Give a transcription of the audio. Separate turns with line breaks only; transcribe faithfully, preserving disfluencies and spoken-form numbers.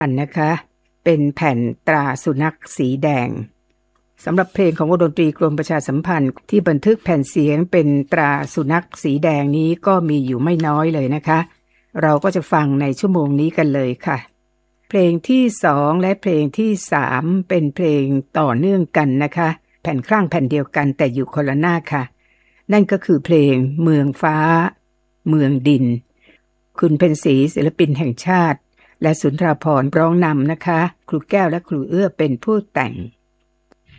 อันนะคะเป็นแผ่นตราสุนัขสีแดงสำหรับเพลงของวงดนตรีกรมประชาสัมพันธ์ที่บันทึกแผ่นเสียงเป็นตราสุนัขสีแดงนี้ก็มีอยู่ไม่น้อยเลยนะคะเราก็จะฟังในชั่วโมงนี้กันเลยค่ะเพลงที่สองและเพลงที่สามเป็นเพลงต่อเนื่องกันนะคะแผ่นคลั่งแผ่นเดียวกันแต่อยู่คนละหน้าค่ะนั่นก็คือเพลงเมืองฟ้าเมืองดินคุณเพ็ญศรีศิลปินแห่งชาติและสุนทราภรณ์ร้องนำนะคะครูแก้วและครูเอื้อเป็นผู้แต่ง